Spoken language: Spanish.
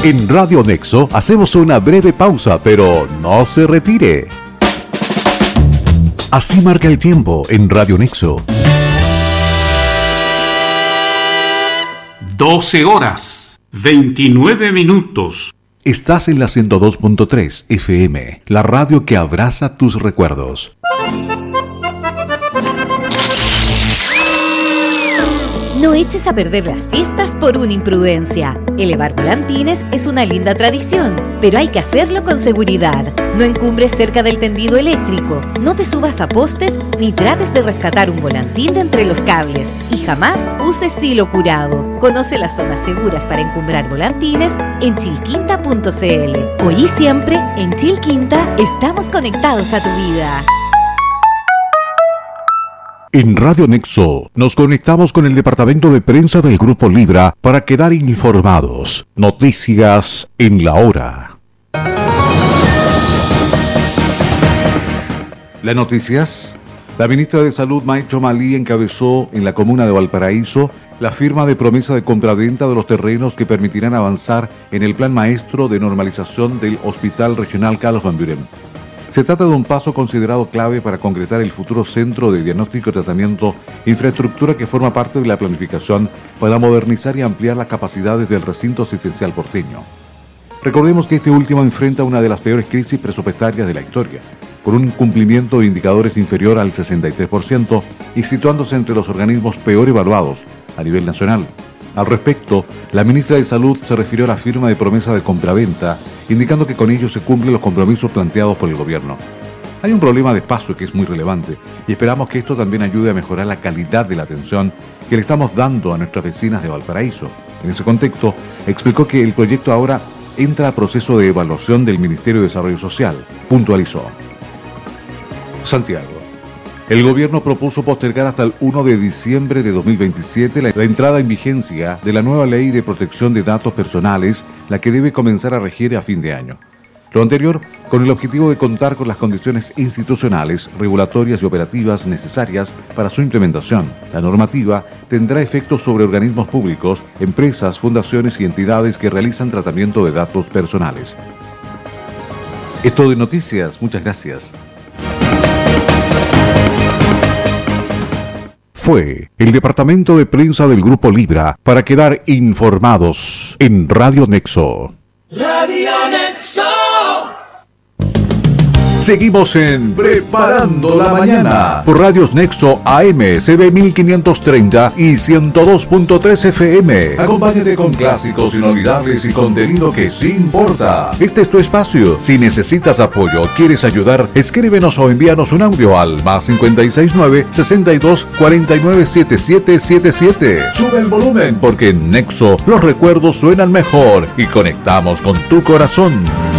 En Radio Nexo hacemos una breve pausa, pero no se retire. Así marca el tiempo en Radio Nexo. 12 horas, 29 minutos. Estás en la 102.3 FM, la radio que abraza tus recuerdos. No eches a perder las fiestas por una imprudencia. Elevar volantines es una linda tradición, pero hay que hacerlo con seguridad. No encumbres cerca del tendido eléctrico, no te subas a postes ni trates de rescatar un volantín de entre los cables. Y jamás uses silo curado. Conoce las zonas seguras para encumbrar volantines en chilquinta.cl. Hoy y siempre, en Chilquinta, estamos conectados a tu vida. En Radio Nexo nos conectamos con el departamento de prensa del Grupo Libra para quedar informados. Noticias en la hora. Las noticias. La ministra de Salud, Maicho Malí, encabezó en la comuna de Valparaíso la firma de promesa de compraventa de los terrenos que permitirán avanzar en el plan maestro de normalización del Hospital Regional Carlos Van Buren. Se trata de un paso considerado clave para concretar el futuro centro de diagnóstico y tratamiento, infraestructura que forma parte de la planificación para modernizar y ampliar las capacidades del recinto asistencial porteño. Recordemos que este último enfrenta una de las peores crisis presupuestarias de la historia, con un cumplimiento de indicadores inferior al 63% y situándose entre los organismos peor evaluados a nivel nacional. Al respecto, la ministra de Salud se refirió a la firma de promesa de compraventa, indicando que con ello se cumplen los compromisos planteados por el gobierno. Hay un problema de espacio que es muy relevante y esperamos que esto también ayude a mejorar la calidad de la atención que le estamos dando a nuestras vecinas de Valparaíso. En ese contexto, explicó que el proyecto ahora entra a proceso de evaluación del Ministerio de Desarrollo Social, puntualizó. Santiago. El gobierno propuso postergar hasta el 1 de diciembre de 2027 la entrada en vigencia de la nueva ley de protección de datos personales, la que debe comenzar a regir a fin de año. Lo anterior con el objetivo de contar con las condiciones institucionales, regulatorias y operativas necesarias para su implementación. La normativa tendrá efectos sobre organismos públicos, empresas, fundaciones y entidades que realizan tratamiento de datos personales. Esto de noticias, muchas gracias. Fue el departamento de prensa del Grupo Libra para quedar informados en Radio Nexo. Radio Nexo. Seguimos en Preparando la Mañana por Radios Nexo AM, CB 1530 y 102.3 FM. Acompáñate con clásicos inolvidables y contenido que sí importa. Este es tu espacio. Si necesitas apoyo o quieres ayudar, escríbenos o envíanos un audio al +569 62 49 7777. Sube el volumen porque en Nexo los recuerdos suenan mejor y conectamos con tu corazón.